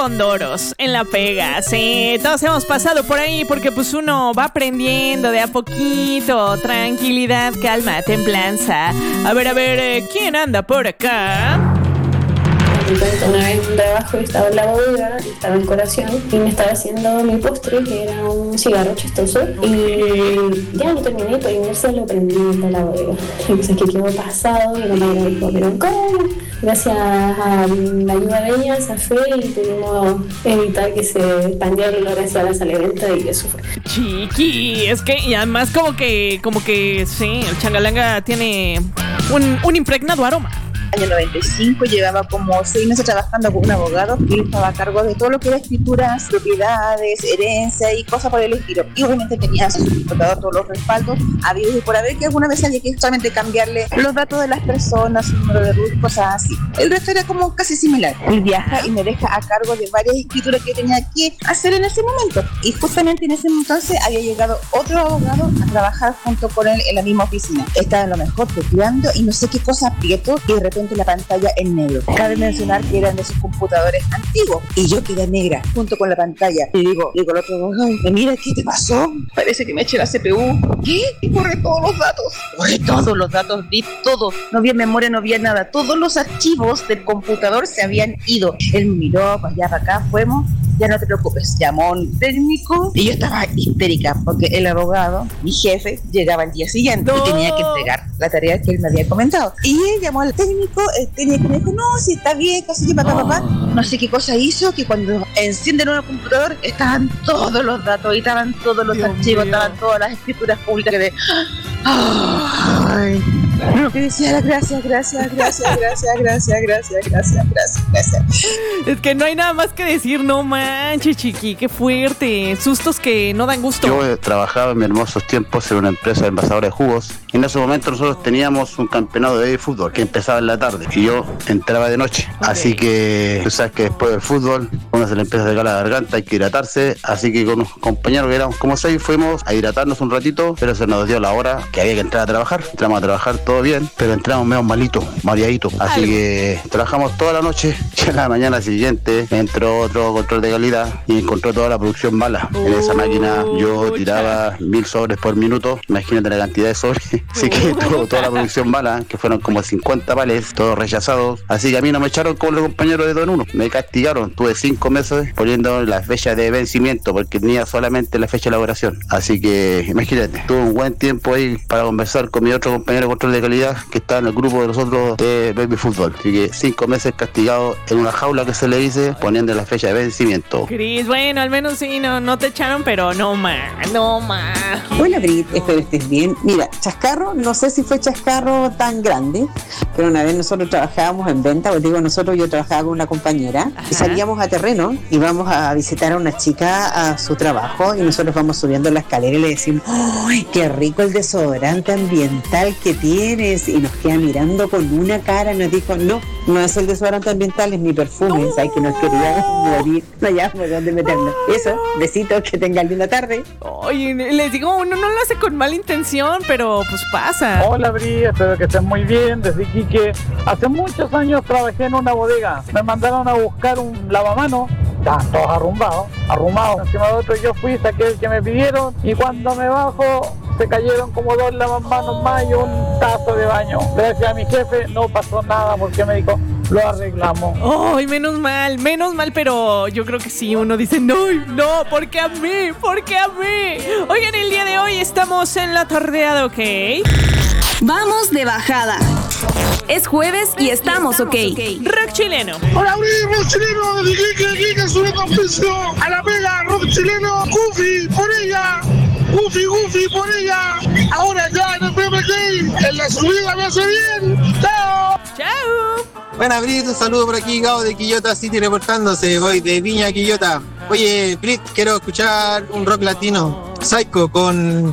condoros en la pega. Sí, todos hemos pasado por ahí porque pues uno va aprendiendo de a poquito. Tranquilidad, calma, templanza. A ver, ¿quién anda por acá? Una vez en un trabajo estaba en la bodega, estaba en colación y me estaba haciendo mi postre, que era un cigarro chistoso, y ya lo terminé, por inercia lo prendí en la bodega. Entonces que quedó pasado y mi compañero dijo, pero ¿cómo? Gracias a la ayuda de ella zafé y pudimos evitar que se expandiera el olor hacia la sala de venta y eso fue. Chiqui, es que y además como que sí, el changalanga tiene un impregnado aroma. Año 95 llevaba como 6 meses trabajando con un abogado que estaba a cargo de todo lo que era escrituras, propiedades, herencia y cosas por el estilo. Y obviamente tenía a su computador todos los respaldos habidos y por haber, que alguna vez había que solamente cambiarle los datos de las personas, su número de RUT, cosas así. El resto era como casi similar. Él viaja y me deja a cargo de varias escrituras que tenía que hacer en ese momento. Y justamente en ese entonces había llegado otro abogado a trabajar junto con él en la misma oficina. Estaba en lo mejor tecleando y no sé qué cosa aprieto y de repente la pantalla en negro. Cabe mencionar que eran de esos computadores antiguos y yo quedé negra junto con la pantalla y digo al otro, ay, mira, ¿qué te pasó? Parece que me eché la CPU. ¿Qué? Y borré todos los datos, vi todo, no había memoria, no había nada, todos los archivos del computador se habían ido. Él me miró, para allá, para acá, fuimos, ya no te preocupes, llamó un técnico y yo estaba histérica porque el abogado, mi jefe, llegaba el día siguiente y tenía que entregar la tarea que él me había comentado. Y él llamó al técnico, el técnico me dijo, no, si está bien, casi que papá. No sé qué cosa hizo, que cuando encienden un computador estaban todos los datos y estaban todos los archivos, estaban todas las escrituras públicas de... Ay, lo que decía, gracias. Es que no hay nada más que decir, no manches, chiqui, qué fuerte. Sustos que no dan gusto. Yo trabajaba en mis hermosos tiempos en una empresa de envasadora de jugos. Y en ese momento nosotros teníamos un campeonato de fútbol que empezaba en la tarde y yo entraba de noche. Okay. Así que tú sabes que después del fútbol uno se le empieza a sacar la garganta, hay que hidratarse. Así que con unos compañeros que éramos como 6 fuimos a hidratarnos un ratito, pero se nos dio la hora que había que entrar a trabajar. Entramos a trabajar todo bien, pero entramos medio malitos, mareaditos. Así que trabajamos toda la noche y en la mañana siguiente entró otro control de calidad y encontró toda la producción mala. En esa máquina yo tiraba 1000 sobres por minuto, imagínate la cantidad de sobres. Así que toda la producción mala, que fueron como 50 pales, todos rechazados. Así que a mí no me echaron como los compañeros de Don Uno, me castigaron. Tuve 5 meses poniendo la fecha de vencimiento porque tenía solamente la fecha de elaboración. Así que imagínate, tuve un buen tiempo ahí para conversar con mi otro compañero de control de calidad que está en el grupo de nosotros de Baby Fútbol. Así que 5 meses castigado en una jaula que se le dice, poniendo la fecha de vencimiento. Cris, bueno, al menos sí, no te echaron, pero no más. Hola, Brit, espero estés bien. Mira, chascarro, no sé si fue chascarro tan grande, pero una vez nosotros trabajábamos en venta, pues digo nosotros, yo trabajaba con una compañera. Ajá. Y salíamos a terreno y vamos a visitar a una chica a su trabajo y nosotros vamos subiendo la escalera y le decimos, ¡ay, qué rico el desodorante ambiental que tienes! Y nos queda mirando con una cara, nos dijo, no es el desodorante ambiental, es mi perfume. ¿Sabes que nos queríamos morir? No hayamos dónde meternos. Eso, besitos, que tengan linda tarde. Oye, les digo, uno no lo hace con mala intención, pero pues pasa. Hola, Bri, espero que estén muy bien. Desde Iquique, hace muchos años trabajé en una bodega. Me mandaron a buscar un lavamanos. Estaban todos arrumados encima de otro. Yo fui, saqué el que me pidieron y cuando me bajo se cayeron como 2 lavamanos más y un tazo de baño. Gracias a mi jefe no pasó nada porque me dijo, lo arreglamos. Ay, menos mal, pero yo creo que sí, uno dice, no, ¿por qué a mí? Oigan, el día de hoy estamos en la tardeada, ¿ok? Vamos de bajada. Es jueves y estamos ok. Rock chileno. Hola, rock chileno, desde Iquique, subiendo un precio a la pega, rock chileno, Goofy, por ella. Goofy, por ella. Ahora ya en el PMK, en la subida me hace bien. ¡Chao! Buenas, Brit, un saludo por aquí, Gabo de Quillota City reportándose. Voy de Viña a Quillota. Oye, Brit, quiero escuchar un rock latino. Psycho con